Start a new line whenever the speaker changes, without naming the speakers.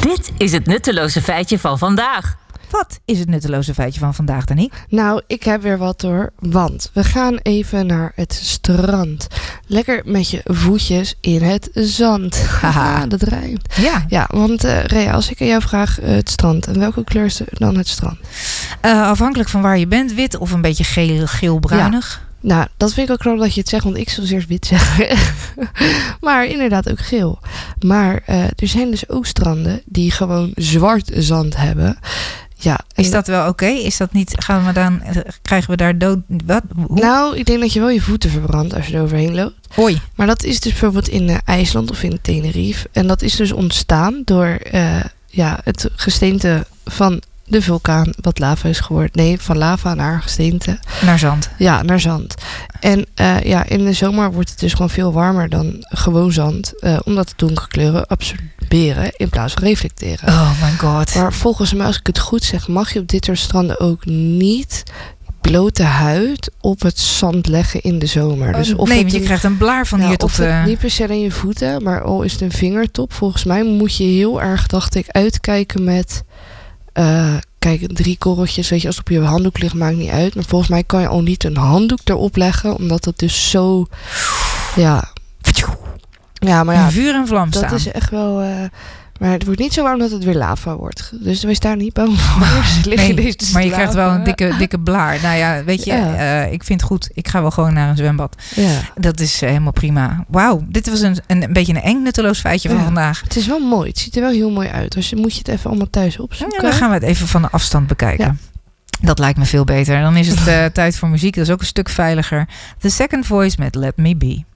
Dit is het nutteloze feitje van vandaag.
Wat is het nutteloze feitje van vandaag, Danique?
Nou, ik heb weer wat hoor. Want we gaan even naar het strand. Lekker met je voetjes in het zand. Haha, dat rijmt. Ja, want Rea, als ik aan jou vraag het strand. En welke kleur is er dan het strand?
Afhankelijk van waar je bent, wit of een beetje geel-bruinig.
Ja. Nou, dat vind ik ook knap dat je het zegt, want ik zal eerst wit zeggen. Maar inderdaad ook geel. Maar er zijn dus ook stranden die gewoon zwart zand hebben. Ja,
is dat wel oké? Is dat niet? Krijgen we daar dood? Wat? Hoe?
Nou, ik denk dat je wel je voeten verbrandt als je er overheen loopt.
Hoi.
Maar dat is dus bijvoorbeeld in IJsland of in Tenerife. En dat is dus ontstaan door het gesteente van de vulkaan wat lava is geworden. Nee, van lava naar gesteente.
Naar zand.
Ja, naar zand. En in de zomer wordt het dus gewoon veel warmer dan gewoon zand. Omdat de donkere kleuren absorberen in plaats van reflecteren.
Oh my god.
Maar volgens mij, als ik het goed zeg, mag je op dit soort stranden ook niet blote huid op het zand leggen in de zomer. Dus
want je krijgt een blaar van hier tot...
Of het niet per se aan je voeten, maar al is het een vingertop. Volgens mij moet je heel erg, dacht ik, uitkijken met... Kijk, 3 korreltjes, weet je, als het op je handdoek ligt, maakt niet uit. Maar volgens mij kan je al niet een handdoek erop leggen, omdat het dus zo, ja, maar ja,
vuur en vlam staan.
Dat is echt wel, maar het wordt niet zo warm dat het weer lava wordt. Dus wij staan niet bang voor.
Maar je krijgt wel een dikke blaar. Nou ja, weet je, ik vind het goed. Ik ga wel gewoon naar een zwembad.
Ja.
Dat is helemaal prima. Wauw, dit was een beetje een eng nutteloos feitje van vandaag.
Het is wel mooi. Het ziet er wel heel mooi uit. Dus moet je het even allemaal thuis opzoeken.
Ja, dan gaan we het even van de afstand bekijken. Ja. Dat lijkt me veel beter. Dan is het tijd voor muziek. Dat is ook een stuk veiliger. The Second Voice met Let Me Be.